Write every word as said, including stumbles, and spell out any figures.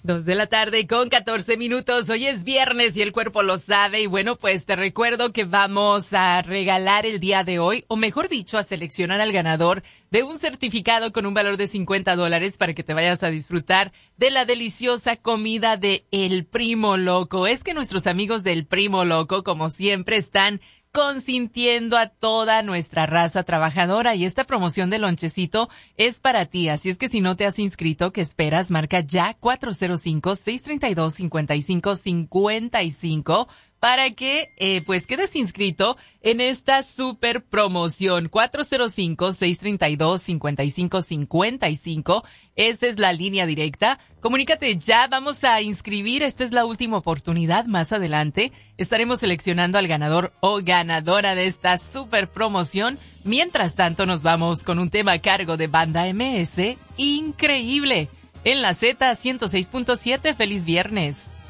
Dos de la tarde con catorce minutos. Hoy es viernes y el cuerpo lo sabe. Y bueno, pues te recuerdo que vamos a regalar el día de hoy, o mejor dicho, a seleccionar al ganador de un certificado con un valor de cincuenta dólares para que te vayas a disfrutar de la deliciosa comida de El Primo Loco. Es que nuestros amigos del Primo Loco, como siempre, están consintiendo a toda nuestra raza trabajadora, y esta promoción de lonchecito es para ti. Así es que si no te has inscrito, ¿qué esperas? Marca ya cuatro cero cinco, seis tres dos, cinco cinco cinco cinco para que eh, pues quedes inscrito en esta super promoción. Cuatro cero cinco, seis tres dos, cinco cinco cinco cinco. Esta es la línea directa. Comunícate ya, vamos a inscribir. Esta es la última oportunidad. Más adelante estaremos seleccionando al ganador o ganadora de esta super promoción. Mientras tanto, nos vamos con un tema a cargo de Banda M S. Increíble. En la Z ciento seis punto siete. Feliz viernes.